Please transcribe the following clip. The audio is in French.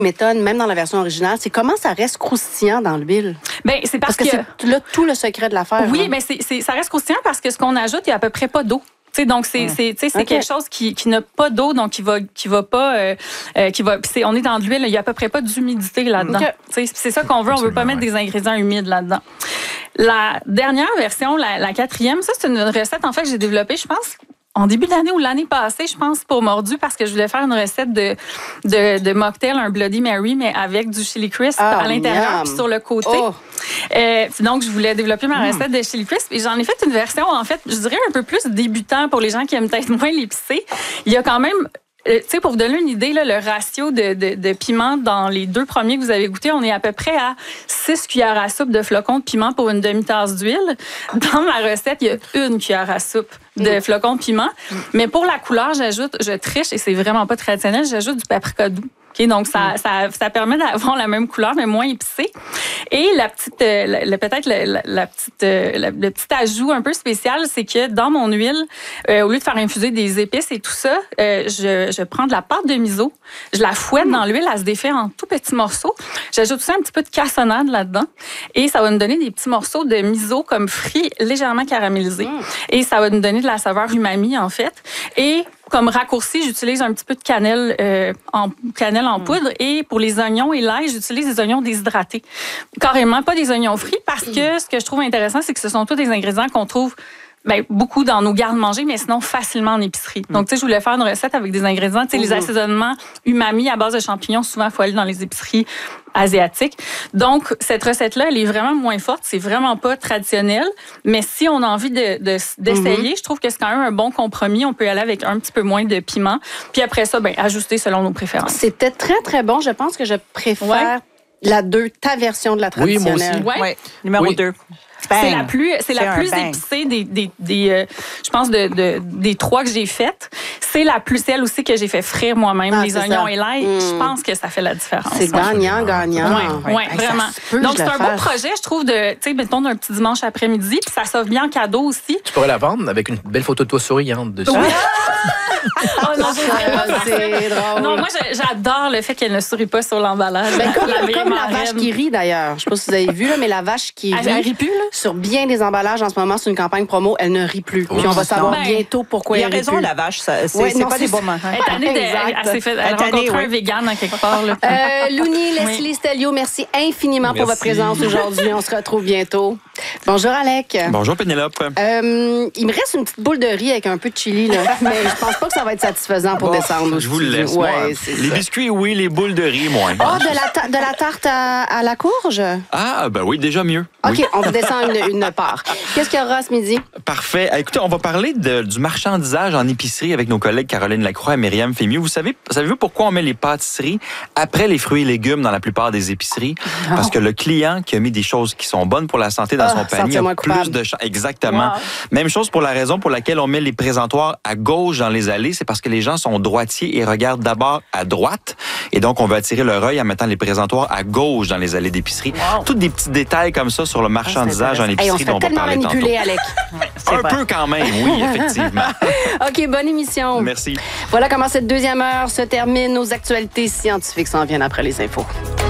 m'étonne, même dans la version originale, c'est comment ça reste croustillant dans l'huile. Bien, c'est parce que c'est là tout le secret de l'affaire. Oui, mais ça reste croustillant parce que ce qu'on ajoute, il n'y a à peu près pas d'eau. Donc, c'est quelque chose qui n'a pas d'eau, donc qui va pas... on est dans de l'huile, il n'y a à peu près pas d'humidité là-dedans. C'est ça qu'on veut, on veut pas mettre des ingrédients humides là-dedans. La dernière version, la quatrième, ça, c'est une recette, en fait, que j'ai développée, je pense, en début d'année ou l'année passée, je pense, pour Mordu, parce que je voulais faire une recette de mocktail, un Bloody Mary, mais avec du chili crisp à l'intérieur puis sur le côté. Oh. Donc, je voulais développer ma recette de chili crisp et j'en ai fait une version, en fait, je dirais un peu plus débutant pour les gens qui aiment peut-être moins l'épicé. Il y a quand même... pour vous donner une idée, là, le ratio de piment dans les 2 premiers que vous avez goûtés, on est à peu près à 6 cuillères à soupe de flocons de piment pour une demi-tasse d'huile. Dans ma recette, il y a 1 cuillère à soupe de flocons de piment. Mais pour la couleur, je triche et c'est vraiment pas traditionnel, j'ajoute du paprika doux. Okay, donc, ça permet d'avoir la même couleur, mais moins épicée. Et le petit ajout un peu spécial, c'est que dans mon huile, au lieu de faire infuser des épices et tout ça, je prends de la pâte de miso, je la fouette dans l'huile, elle se défait en tout petits morceaux. J'ajoute aussi un petit peu de cassonade là-dedans. Et ça va nous donner des petits morceaux de miso comme frits légèrement caramélisés. Et ça va nous donner de la saveur umami, en fait. Et comme raccourci, j'utilise un petit peu de cannelle en poudre. Et pour les oignons et l'ail, j'utilise des oignons déshydratés. Carrément, pas des oignons frits, parce que ce que je trouve intéressant, c'est que ce sont tous des ingrédients qu'on trouve beaucoup dans nos garde-manger, mais sinon facilement en épicerie. Donc, je voulais faire une recette avec des ingrédients. Les assaisonnements umami à base de champignons, souvent, il faut aller dans les épiceries asiatiques. Donc, cette recette-là, elle est vraiment moins forte. C'est vraiment pas traditionnel. Mais si on a envie d'essayer, je trouve que c'est quand même un bon compromis. On peut y aller avec un petit peu moins de piment. Puis après ça, ajuster selon nos préférences. C'était très, très bon. Je pense que je préfère ta version de la traditionnelle. Oui, moi aussi. Ouais. Numéro 2. C'est la plus épicée je pense, des 3 que j'ai faites. C'est la plus celle aussi que j'ai fait frire moi-même, les oignons et l'ail. Je pense que ça fait la différence. C'est gagnant. Oui, vraiment. Donc, c'est un beau projet, je trouve, mettons, d'un petit dimanche après-midi. Puis ça s'offre bien en cadeau aussi. Tu pourrais la vendre avec une belle photo de toi souriante dessus. Oui. C'est drôle. Non, moi, j'adore le fait qu'elle ne sourit pas sur l'emballage. Comme la vache qui rit, d'ailleurs. Je ne sais pas si vous avez vu, mais la vache qui rit. Elle rit plus, là? Sur bien des emballages, en ce moment, c'est une campagne promo, elle ne rit plus. Puis on va savoir bientôt pourquoi elle rit plus. Il a raison, la vache. C'est pas des bons moments. Elle a rencontré un vegan dans quelque part. Louni, Leslie Stelio, merci infiniment pour votre présence aujourd'hui. On se retrouve bientôt. Bonjour, Alec. Bonjour, Pénélope. Il me reste une petite boule de riz avec un peu de chili, là. Mais je pense pas que ça va être satisfaisant pour descendre. Je vous le laisse, moi. Les biscuits, oui, les boules de riz, moins. De la tarte à la courge? Ah, ben oui, déjà mieux. OK, oui. on vous descend une part. Qu'est-ce qu'il y aura ce midi? Parfait. Écoutez, on va parler du marchandisage en épicerie avec nos collègues Caroline Lacroix et Myriam Fémieux. Savez-vous pourquoi on met les pâtisseries après les fruits et légumes dans la plupart des épiceries? Non. Parce que le client qui a mis des choses qui sont bonnes pour la santé dans son panier a plus de chances. Exactement. Wow. Même chose pour la raison pour laquelle on met les présentoirs à gauche dans les allées. C'est parce que les gens sont droitiers et regardent d'abord à droite. Et donc, on va attirer leur œil en mettant les présentoirs à gauche dans les allées d'épicerie. Wow. Tous des petits détails comme ça sur le marchandisage en épicerie dont on va parler tantôt. Alec. Un peu quand même, oui, effectivement. OK, bonne émission. Merci. Voilà comment cette deuxième heure se termine. Nos actualités scientifiques s'en viennent après les infos.